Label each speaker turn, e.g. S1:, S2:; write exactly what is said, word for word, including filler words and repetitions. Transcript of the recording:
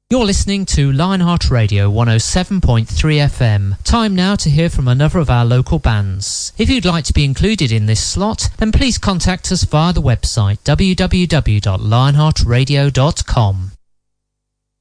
S1: You're listening to Lionheart Radio one oh seven point three F M. Time now to hear from another of our local bands. If you'd like to be included in this slot, then please contact us via the website w w w dot lionheart radio dot com.